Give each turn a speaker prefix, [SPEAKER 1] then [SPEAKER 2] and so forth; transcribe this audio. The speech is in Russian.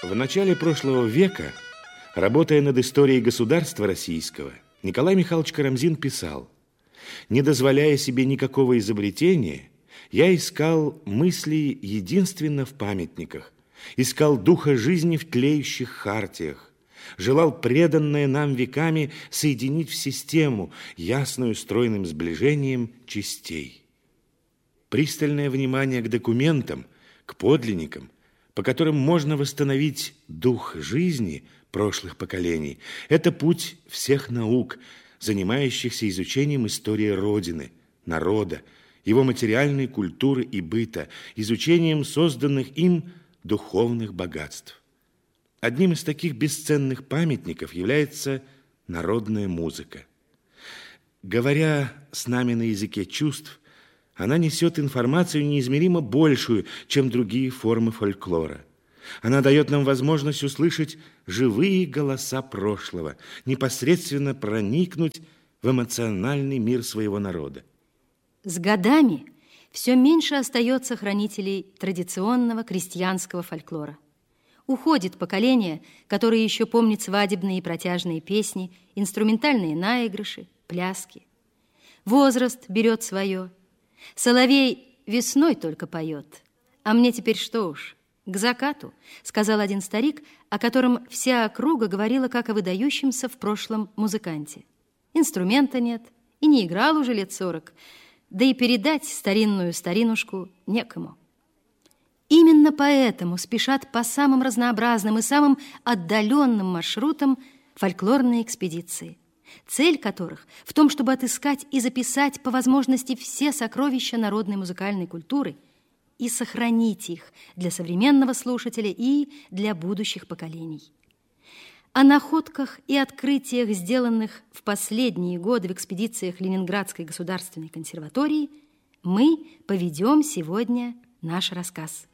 [SPEAKER 1] В начале прошлого века, работая над историей государства российского, Николай Михайлович Карамзин писал: «Не дозволяя себе никакого изобретения, я искал мысли единственно в памятниках, искал духа жизни в тлеющих хартиях, желал преданное нам веками соединить в систему, ясную стройным сближением частей». Пристальное внимание к документам, к подлинникам, по которым можно восстановить дух жизни прошлых поколений, это путь всех наук, занимающихся изучением истории Родины, народа, его материальной культуры и быта, изучением созданных им духовных богатств. Одним из таких бесценных памятников является народная музыка. Говоря с нами на языке чувств, она несет информацию неизмеримо большую, чем другие формы фольклора. Она дает нам возможность услышать живые голоса прошлого, непосредственно проникнуть в эмоциональный мир своего народа.
[SPEAKER 2] С годами все меньше остается хранителей традиционного крестьянского фольклора. Уходит поколение, которое еще помнит свадебные и протяжные песни, инструментальные наигрыши, пляски. Возраст берет свое. Соловей весной только поет. А мне теперь что уж, к закату, сказал один старик, о котором вся округа говорила как о выдающемся в прошлом музыканте. Инструмента нет, и не играл уже лет 40, да и передать старинную старинушку некому. Именно поэтому спешат по самым разнообразным и самым отдаленным маршрутам фольклорные экспедиции, цель которых в том, чтобы отыскать и записать по возможности все сокровища народной музыкальной культуры и сохранить их для современного слушателя и для будущих поколений. О находках и открытиях, сделанных в последние годы в экспедициях Ленинградской государственной консерватории, мы поведем сегодня наш рассказ.